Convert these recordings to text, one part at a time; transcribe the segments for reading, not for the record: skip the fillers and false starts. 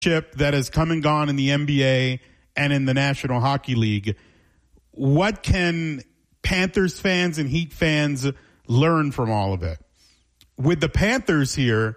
chip that has come and gone in the NBA and in the National Hockey League. What can Panthers fans and Heat fans learn from all of it? With the Panthers here,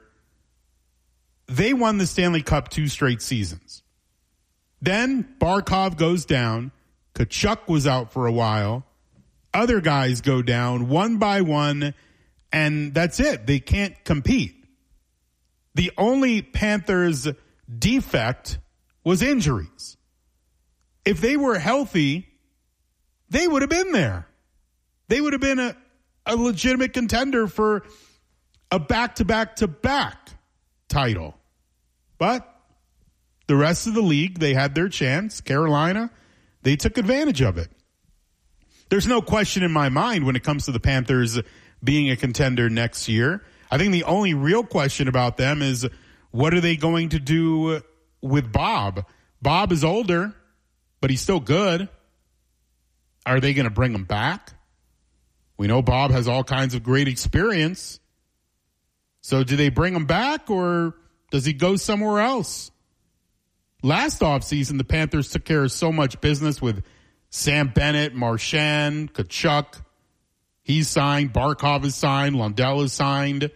they won the Stanley Cup 2 straight seasons. Then Barkov goes down. Tkachuk was out for a while. Other guys go down one by one, and that's it. They can't compete. The only Panthers defect was injuries. If they were healthy, they would have been there. They would have been a legitimate contender for a back-to-back-to-back title. But the rest of the league, they had their chance. Carolina, they took advantage of it. There's no question in my mind when it comes to the Panthers being a contender next year. I think the only real question about them is, what are they going to do with Bob? Bob is older, but he's still good. Are they going to bring him back? We know Bob has all kinds of great experience. So do they bring him back, or does he go somewhere else? Last offseason, the Panthers took care of so much business with Sam Bennett, Marchand, Tkachuk. He's signed. Barkov is signed. Lundell is signed.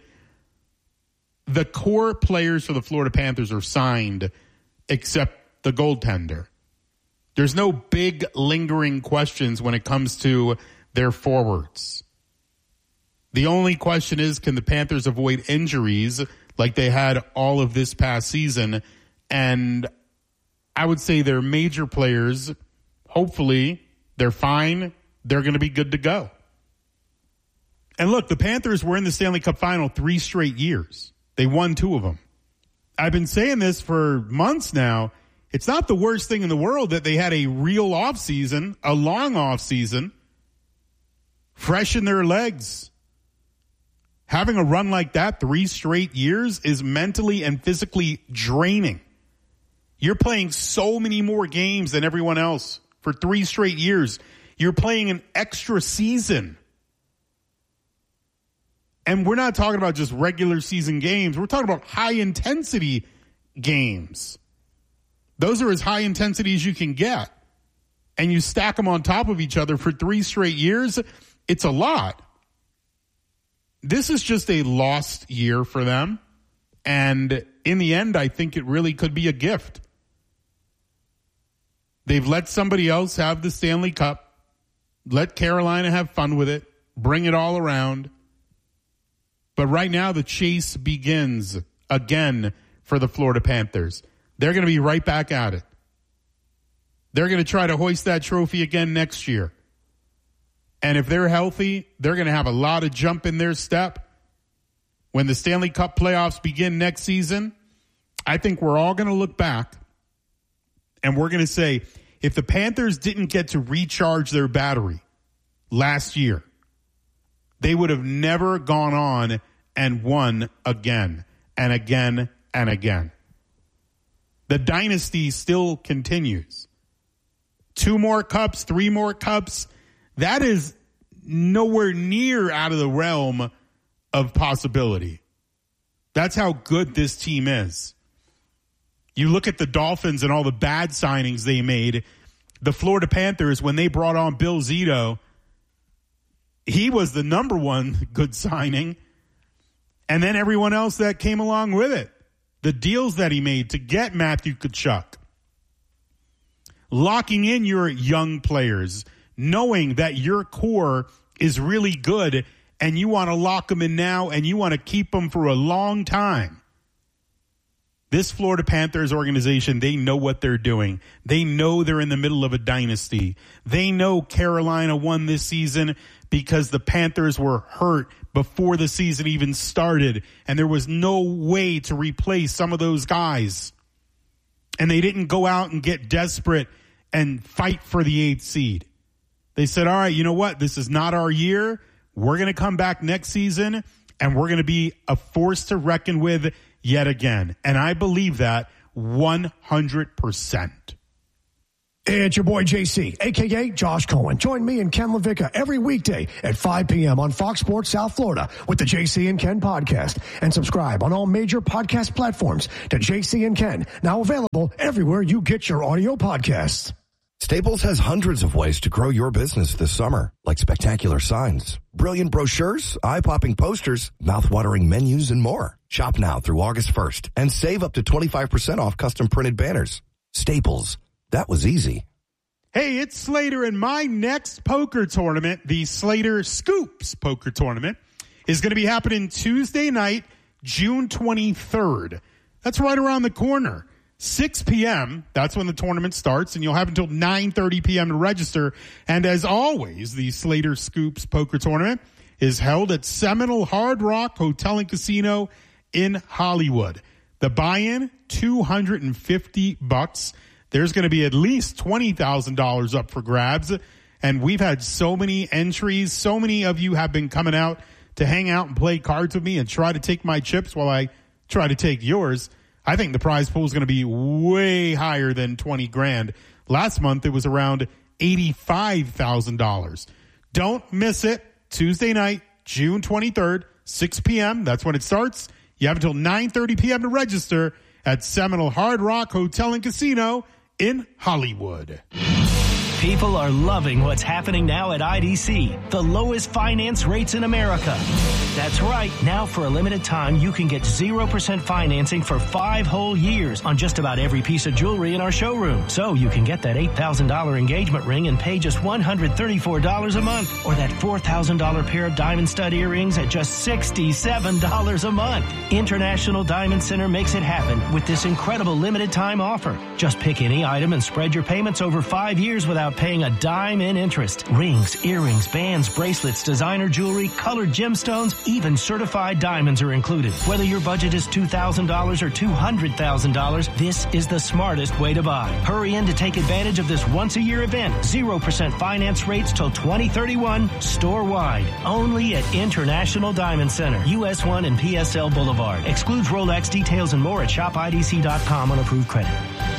The core players for the Florida Panthers are signed, except the goaltender. There's no big lingering questions when it comes to their forwards. The only question is, can the Panthers avoid injuries like they had all of this past season? And I would say their major players, hopefully, they're fine. They're going to be good to go. And look, the Panthers were in the Stanley Cup final 3 straight years. They won 2 of them. I've been saying this for months now. It's not the worst thing in the world that they had a real offseason, a long offseason, fresh in their legs. Having a run like that 3 straight years is mentally and physically draining. You're playing so many more games than everyone else for 3 straight years. You're playing an extra season. And we're not talking about just regular season games. We're talking about high-intensity games. Those are as high intensity as you can get. And you stack them on top of each other for 3 straight years, it's a lot. This is just a lost year for them. And in the end, I think it really could be a gift. They've let somebody else have the Stanley Cup. Let Carolina have fun with it. Bring it all around. But right now, the chase begins again for the Florida Panthers. They're going to be right back at it. They're going to try to hoist that trophy again next year. And if they're healthy, they're going to have a lot of jump in their step. When the Stanley Cup playoffs begin next season, I think we're all going to look back and we're going to say, if the Panthers didn't get to recharge their battery last year, they would have never gone on and won again and again and again. The dynasty still continues. 2 more cups, 3 more cups. That is nowhere near out of the realm of possibility. That's how good this team is. You look at the Dolphins and all the bad signings they made. The Florida Panthers, when they brought on Bill Zito, he was the number 1 good signing. And then everyone else that came along with it. The deals that he made to get Matthew Tkachuk. Locking in your young players, knowing that your core is really good and you want to lock them in now and you want to keep them for a long time. This Florida Panthers organization, they know what they're doing. They know they're in the middle of a dynasty. They know Carolina won this season because the Panthers were hurt before the season even started, and there was no way to replace some of those guys. And they didn't go out and get desperate and fight for the 8th seed. They said, all right, you know what? This is not our year. We're going to come back next season, and we're going to be a force to reckon with yet again. And I believe that 100%. It's your boy JC, a.k.a. Josh Cohen. Join me and Ken LaVicka every weekday at 5 p.m. on Fox Sports South Florida with the JC and Ken podcast. And subscribe on all major podcast platforms to JC and Ken, now available everywhere you get your audio podcasts. Staples has hundreds of ways to grow your business this summer, like spectacular signs, brilliant brochures, eye-popping posters, mouth-watering menus, and more. Shop now through August 1st and save up to 25% off custom printed banners. Staples. That was easy. Hey, it's Slater, and my next poker tournament, the Slater Scoops Poker Tournament, is going to be happening Tuesday night, June 23rd. That's right around the corner. 6 p.m., that's when the tournament starts, and you'll have until 9:30 p.m. to register. And as always, the Slater Scoops Poker Tournament is held at Seminole Hard Rock Hotel and Casino in Hollywood. The buy-in, $250. There's going to be at least $20,000 up for grabs. And we've had so many entries. So many of you have been coming out to hang out and play cards with me and try to take my chips while I try to take yours. I think the prize pool is going to be way higher than $20,000. Last month, it was around $85,000. Don't miss it. Tuesday night, June 23rd, 6 p.m. That's when it starts. You have until 9:30 p.m. to register at Seminole Hard Rock Hotel and Casino in Hollywood. People are loving what's happening now at IDC, the lowest finance rates in America. That's right. Now, for a limited time, you can get 0% financing for 5 whole years on just about every piece of jewelry in our showroom. So you can get that $8,000 engagement ring and pay just $134 a month, or that $4,000 pair of diamond stud earrings at just $67 a month. International Diamond Center makes it happen with this incredible limited time offer. Just pick any item and spread your payments over 5 years without paying a dime in interest. Rings, earrings, bands, bracelets, designer jewelry, colored gemstones, even certified diamonds are included. Whether your budget is $2,000 or $200,000, this is the smartest way to buy. Hurry in to take advantage of this once-a-year event. 0% finance rates till 2031, store-wide. Only at International Diamond Center, US 1 and PSL Boulevard. Excludes Rolex. Details and more at shopidc.com on approved credit.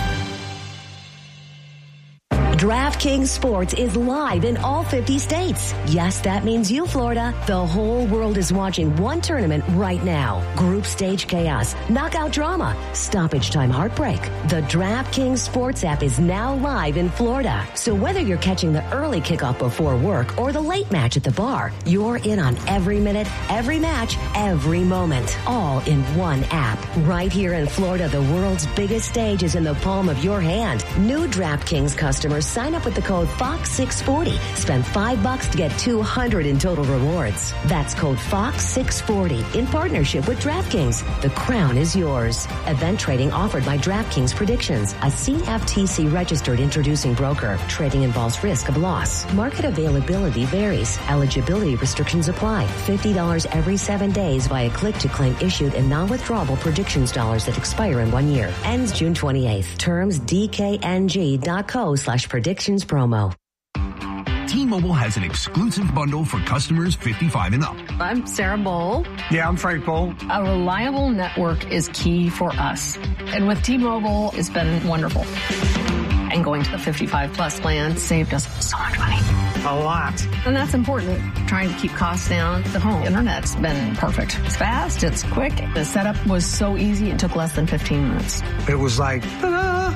DraftKings Sports is live in all 50 states. Yes, that means you, Florida. The whole world is watching one tournament right now. Group stage chaos, knockout drama, stoppage time heartbreak. The DraftKings Sports app is now live in Florida. So whether you're catching the early kickoff before work or the late match at the bar, you're in on every minute, every match, every moment. All in one app. Right here in Florida, the world's biggest stage is in the palm of your hand. New DraftKings customers sign up with the code FOX640. Spend $5 to get $200 in total rewards. That's code FOX640 in partnership with DraftKings. The crown is yours. Event trading offered by DraftKings Predictions, a CFTC registered introducing broker. Trading involves risk of loss. Market availability varies. Eligibility restrictions apply. $50 every 7 days via click to claim issued and non-withdrawable predictions dollars that expire in 1 year. Ends June 28th. Terms dkng.co/predictions promo. T-Mobile has an exclusive bundle for customers 55 and up. I'm Sarah Bowl. Yeah, I'm Frank Bowl. A reliable network is key for us. And with T-Mobile, it's been wonderful. And going to the 55 plus plan saved us so much money. A lot. And that's important. Trying to keep costs down. The home internet's been perfect. It's fast. It's quick. The setup was so easy. It took less than 15 minutes. It was like, ta-da!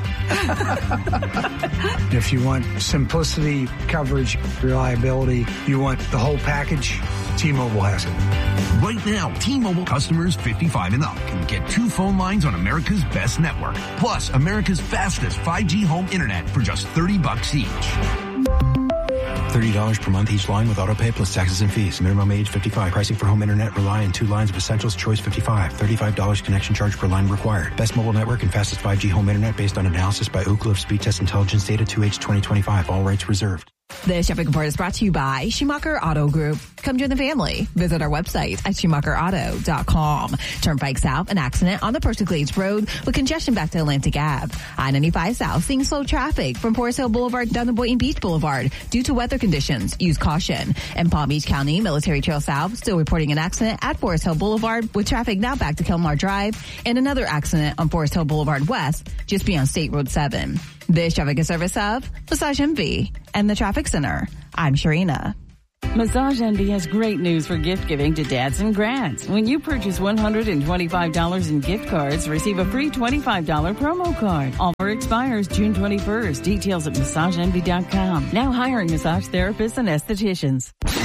If you want simplicity, coverage, reliability, you want the whole package, T-Mobile has it. Right now, T-Mobile customers 55 and up can get 2 phone lines on America's best network, plus America's fastest 5G home internet for just $30 each. $30 per month each line with autopay plus taxes and fees. Minimum age 55. Pricing for home internet rely on 2 lines of Essentials Choice 55. $35 connection charge per line required. Best mobile network and fastest 5G home internet based on analysis by Ookla of Speed Test Intelligence data 2H 2025. All rights reserved. This Shopping Report is brought to you by Schumacher Auto Group. Come join the family. Visit our website at SchumacherAuto.com. Turnpike South, an accident on the Percy Glades Road with congestion back to Atlantic Ave. I-95 South, seeing slow traffic from Forest Hill Boulevard down to Boynton Beach Boulevard due to weather conditions. Use caution. In Palm Beach County, Military Trail South, still reporting an accident at Forest Hill Boulevard with traffic now back to Kelmar Drive, and another accident on Forest Hill Boulevard West, just beyond State Road 7. This traffic is service of Massage Envy and the Traffic Center. I'm Sharina. Massage Envy has great news for gift giving to dads and grads. When you purchase $125 in gift cards, receive a free $25 promo card. Offer expires June 21st. Details at massageenvy.com. Now hiring massage therapists and estheticians.